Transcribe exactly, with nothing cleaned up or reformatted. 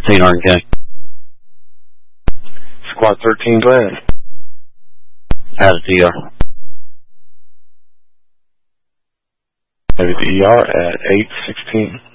Saint Arden County. Squad thirteen, go ahead. Out of D R. Headed to E R at eight sixteen.